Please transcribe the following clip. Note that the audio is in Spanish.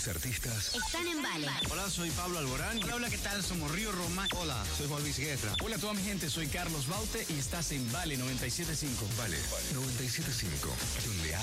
Los artistas están en Vale. Hola, soy Pablo Alborán. Hola, ¿qué tal? Somos Río Roma. Hola, soy Juan Luis Guerra. Hola a toda mi gente, soy Carlos Baute y estás en Vale 97.5. Vale 97.5, donde hay